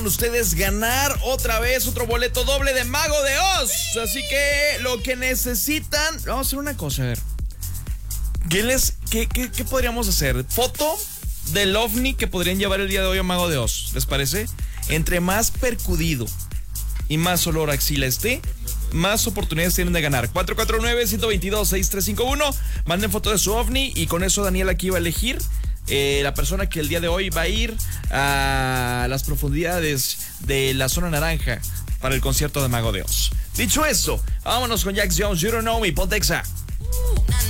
Ustedes ganar otra vez otro boleto doble de Mago de Oz. Así que lo que necesitan, vamos a hacer una cosa, a ver. ¿Qué podríamos hacer? Foto del ovni que podrían llevar el día de hoy a Mago de Oz, ¿les parece? Entre más percudido y más olor a axila esté, más oportunidades tienen de ganar. 449-122-6351. Manden foto de su ovni y con eso Daniel aquí va a elegir la persona que el día de hoy va a ir a las profundidades de la zona naranja para el concierto de Mago de Oz. Dicho eso, vámonos con Jax Jones, You Don't Know Me, Pontexa.